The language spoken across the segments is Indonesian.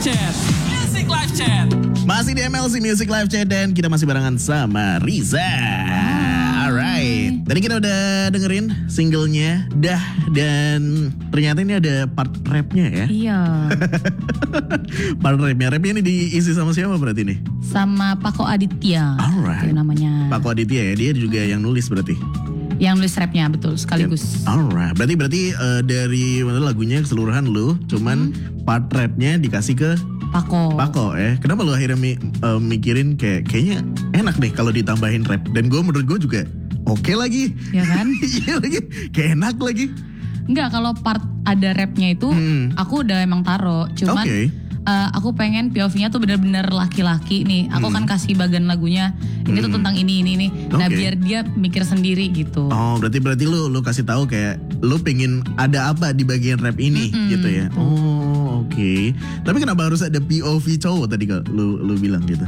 Chat. Music Live Chat. Masih di MLC Music Live Chat dan kita masih barengan sama Riza. Alright, tadi kita udah dengerin singlenya Dah, dan ternyata ini ada part rapnya ya. Iya. Part rapnya ini diisi sama siapa berarti nih? Sama Pako Aditya. Alright. Itu namanya. Pak Aditya ya, dia juga yang nulis berarti. Yang nulis rapnya betul sekaligus. Alright, berarti dari lagunya keseluruhan lu, cuman part rapnya dikasih ke Pako ya. Kenapa lu akhirnya mikirin kayaknya enak deh kalau ditambahin rap, dan menurut gue juga oke lagi. Ya kan? Iya lagi, kayak enak lagi. Enggak, kalau part ada rapnya itu aku udah emang taro. Cuman aku pengen POV-nya tuh bener-bener laki-laki nih. Aku kan kasih bagian lagunya. Ini tuh tentang ini. Nah biar dia mikir sendiri gitu. Oh berarti lu kasih tahu kayak lu pengen ada apa di bagian rap ini gitu ya. Oh oke. Tapi kenapa harus ada POV cowok tadi kalau lu bilang gitu?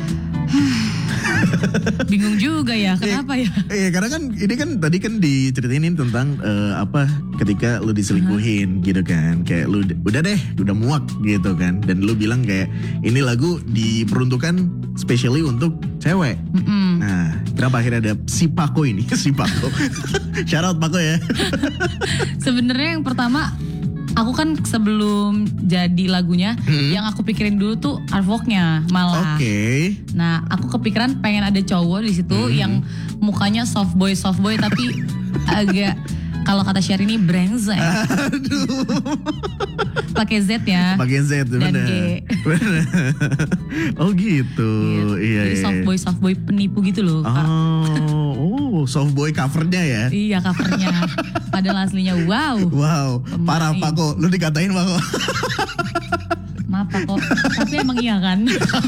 Bingung juga ya, kenapa ya? Iya, karena kan ini kan tadi kan diceritain tentang ketika lu diselingkuhin gitu kan. Kayak lu udah muak gitu kan. Dan lu bilang kayak ini lagu diperuntukkan specially untuk cewek. Nah, kenapa akhirnya ada si Pako ini? Si Pako. Shout out Pako ya. Sebenarnya yang pertama, aku kan sebelum jadi lagunya, yang aku pikirin dulu tuh artworknya malah. Oke. Nah, aku kepikiran pengen ada cowok di situ yang mukanya soft boy tapi agak, kalau kata Syahrini, brengsek. Aduh. Pakai Z ya. Pakai Z dan bener. G. Bener. Oh gitu. Iya. Jadi soft boy penipu gitu loh. Oh, soft boy covernya ya. Iya, covernya. Padahal aslinya wow. Wow, parah Pako. Lu dikatain Pako. Maaf Pako, tapi emang iya kan?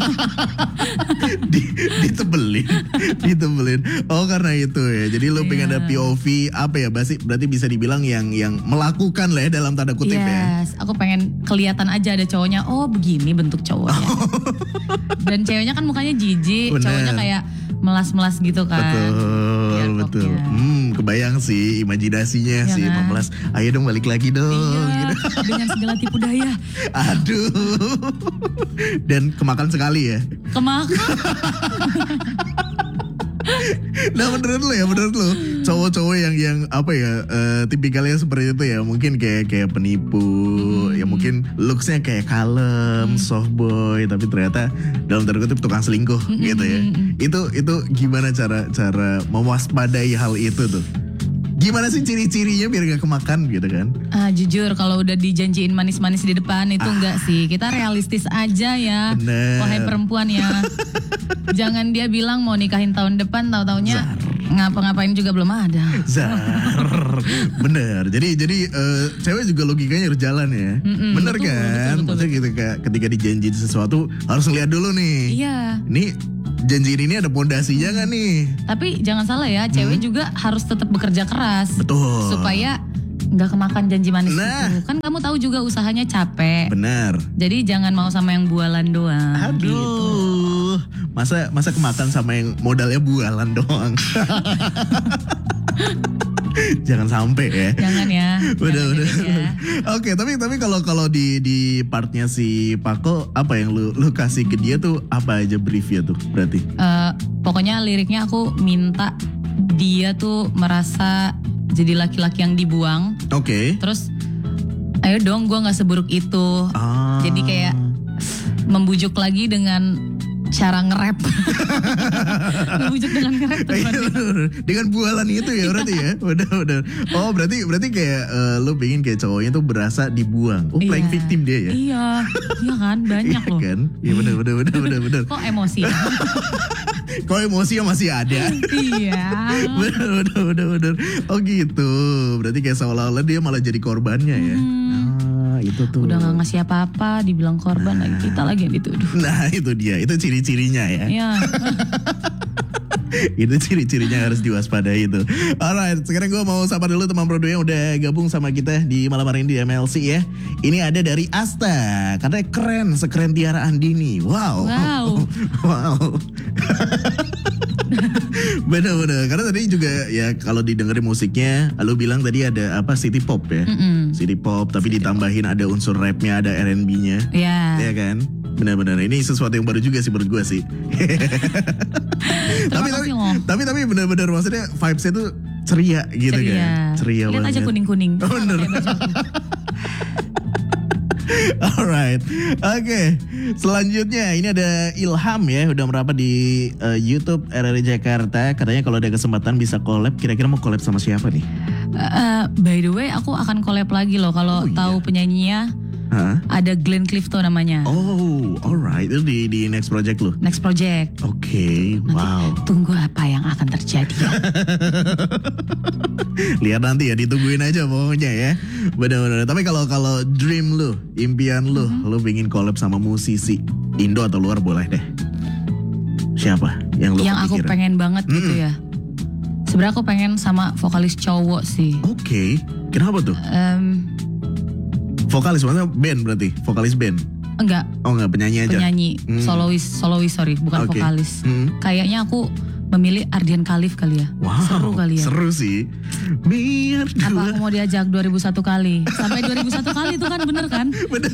ditebelin. Oh karena itu ya. Jadi lu pengen ada POV apa ya? Berarti bisa dibilang yang melakukan lah ya dalam tanda kutip ya. Yes, aku pengen kelihatan aja ada cowoknya. Oh begini bentuk cowoknya. Dan ceweknya kan mukanya jijik, cowoknya kayak melas-melas gitu kan. Betul. Kebayang sih imajinasinya sih kan? memelas. Ayo dong balik lagi dong. Iya, Gitu. dengan segala tipu daya. Aduh. Dan kemakan sekali ya. Kemakan. Nah menurut lu cowok-cowok yang apa ya tipikalnya seperti itu ya, mungkin kayak penipu ya, mungkin looksnya kayak kalem, soft boy, tapi ternyata dalam tanda kutip tukang selingkuh gitu ya. Itu gimana cara mewaspadai hal itu tuh? Gimana sih ciri-cirinya biar gak kemakan gitu kan? Jujur kalau udah dijanjiin manis-manis di depan itu enggak sih. Kita realistis aja ya. Bener. Wahai perempuan ya. Jangan dia bilang mau nikahin tahun depan, tahu-taunya ngapa-ngapain juga belum ada. Zar. Bener. Jadi cewek juga logikanya harus jalan ya. Bener betul, kan? Betul. Maksudnya ketika dijanjiin sesuatu harus ngeliat dulu nih. Iya. Ini janji ini ada pondasinya kan nih? Tapi jangan salah ya, cewek juga harus tetap bekerja keras. Betul. Supaya nggak kemakan janji manis Nah. itu. Kan kamu tahu juga usahanya capek. Benar. Jadi jangan mau sama yang bualan doang. Aduh. Gitu. Masa kemakan sama yang modalnya bualan doang. Jangan sampai ya. Jangan ya. Udah. Ya. Oke, tapi kalau di partnya si Pako, apa yang lu kasih ke dia tuh apa aja briefnya tuh berarti? Pokoknya liriknya aku minta dia tuh merasa jadi laki-laki yang dibuang. Oke. Terus ayo dong, gue nggak seburuk itu. Jadi kayak membujuk lagi dengan cara nge-rap. Membujuk dengan nge-rap tuh. Dengan bualan itu ya berarti ya. Udah. Oh berarti kayak lu pengen kayak cowoknya tuh berasa dibuang. Oh playing victim dia ya. Iya kan, banyak loh. Kan? Iya bener. Kok emosi? Kok emosinya masih ada? Iya. Bener. Oh gitu. Berarti kayak seolah-olah dia malah jadi korbannya ya. Itu tuh. Udah gak ngasih apa-apa, dibilang korban lagi, kita lagi yang dituduh. Nah itu dia, itu ciri-cirinya ya. Iya. Itu ciri-cirinya harus diwaspadai itu. Alright, sekarang gue mau sapa dulu teman Prodo yang udah gabung sama kita di malam hari ini di MLC ya. Ini ada dari Asta, katanya keren, sekeren Tiara Andini. Wow. Bener-bener. Karena tadi juga ya kalau didengerin musiknya, lu bilang tadi ada apa city pop ya? City pop tapi ditambahin ada unsur rapnya, ada R&B-nya. Iya. Iya kan? Benar-benar ini sesuatu yang baru juga sih menurut gue sih. tapi benar-benar maksudnya vibes-nya tuh ceria gitu kan. Ceria Lihat banget. aja kuning-kuning. Oh, bener. Alright, oke. Selanjutnya ini ada Ilham ya, udah merapat di YouTube RRI Jakarta. Katanya kalau ada kesempatan bisa collab. Kira-kira mau collab sama siapa nih? By the way, aku akan collab lagi loh. Kalau tahu penyanyinya, ada Glenn Clifton namanya. Oh, alright. Itu di next project lo? Next project. Oke, wow. Tunggu apa yang akan terjadi. Lihat nanti ya, ditungguin aja pokoknya ya. Benar-benar. Tapi kalau dream lu, impian lu, lu pengen collab sama musisi Indo atau luar boleh deh. Siapa yang lu Yang aku pengen banget gitu ya. Sebenarnya aku pengen sama vokalis cowok sih. Oke. Kenapa tuh? Vokalis maksudnya band berarti? Vokalis band? Enggak. Oh enggak, penyanyi aja? Penyanyi, solois sorry, bukan vokalis. Kayaknya aku memilih Ardian Khalif kali ya. Wow, seru kali ya. Seru sih. Biar apa aku mau diajak 2001 kali? Sampai 2001 kali itu kan bener kan? Bener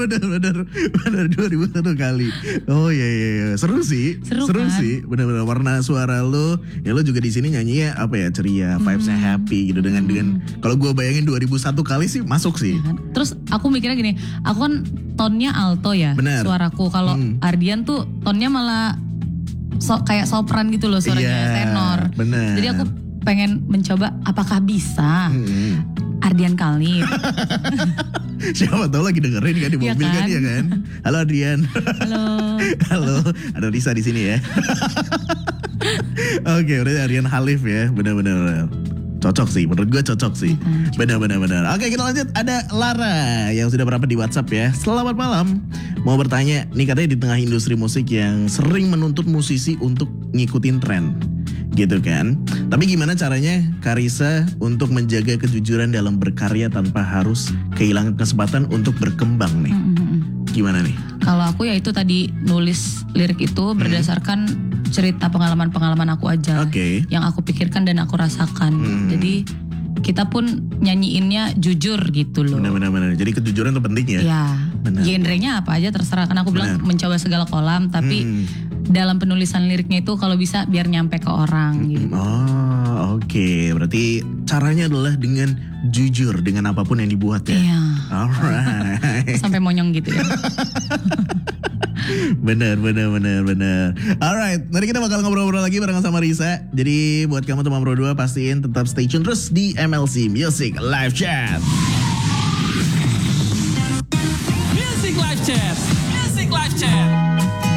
2001 kali. Oh iya. Seru sih. Seru kan? Sih. Bener-bener warna suara lo. Ya lo juga di sini nyanyinya apa ya, ceria, vibesnya happy gitu dengan kalau gue bayangin 2001 kali sih masuk sih. Ya kan? Terus aku mikirnya gini, aku kan tonnya alto ya. Bener. Suaraku. Kalau Ardian tuh tonnya malah kayak sopran gitu loh suaranya, tenor. Bener. Jadi aku pengen mencoba apakah bisa Ardian Khalif. Siapa tahu lagi dengerin kan di mobil kan ya kan. Halo Ardian. Halo. Ada Risa di sini ya. Oke, berarti Ardian Khalif ya. Benar-benar. Cocok sih, menurut gue cocok sih. Benar-benar. Oke, kita lanjut. Ada Lara yang sudah berapa di WhatsApp ya. Selamat malam. Mau bertanya, nih katanya di tengah industri musik yang sering menuntut musisi untuk ngikutin tren. Gitu kan. Tapi gimana caranya Karissa untuk menjaga kejujuran dalam berkarya tanpa harus kehilangan kesempatan untuk berkembang nih? Gimana nih? Kalau aku ya itu tadi nulis lirik itu berdasarkan cerita pengalaman-pengalaman aku aja. Yang aku pikirkan dan aku rasakan. Jadi kita pun nyanyiinnya jujur gitu loh. Benar. Jadi kejujuran itu penting ya? Ya. Genrenya apa aja terserah. Kan aku bilang mencoba segala kolam. Tapi dalam penulisan liriknya itu kalau bisa biar nyampe ke orang gitu. Oh oke. Berarti caranya adalah dengan jujur dengan apapun yang dibuat ya? Iya. Alright. Sampai monyong gitu ya. Bener. Alright, nanti kita bakal ngobrol-ngobrol lagi bareng sama Risa. Jadi buat kamu teman Pro 2 pastiin tetap stay tune terus di MLC Music Live Chat. Music Live Chat.